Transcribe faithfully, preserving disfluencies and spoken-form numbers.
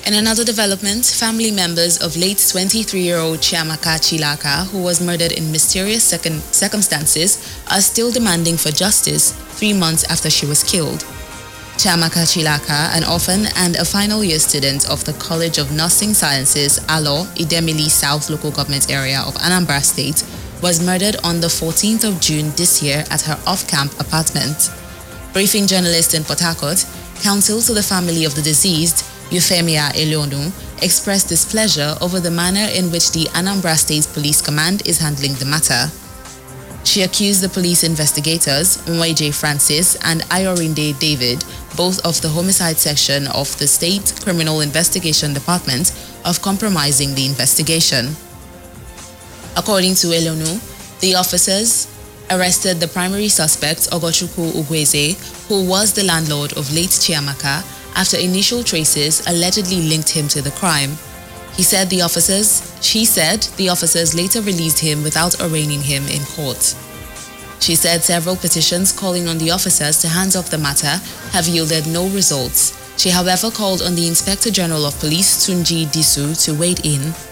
In another development, family members of late twenty-three-year-old Chiamaka Chilaka, who was murdered in mysterious second circumstances, are still demanding for justice three months after she was killed. Chiamaka Chilaka, an orphan and a final year student of the College of Nursing Sciences, Alo, Idemili South Local Government Area of Anambra State, was murdered on the fourteenth of June this year at her off-camp apartment. Briefing journalists in Port Harcourt, counsel to the family of the deceased, Euphemia Eleonu, expressed displeasure over the manner in which the Anambra State Police Command is handling the matter. She accused the police investigators, Nweje Francis and Ayorinde David, both of the homicide section of the State Criminal Investigation Department, of compromising the investigation. According to Eleonu, the officers arrested the primary suspect, Ogochukwu Ugweze, who was the landlord of late Chiamaka, after initial traces allegedly linked him to the crime. He said the officers, she said the officers later released him without arraigning him in court. She said several petitions calling on the officers to hands off the matter have yielded no results. She, however, called on the Inspector General of Police, Tunji Disu, to wade in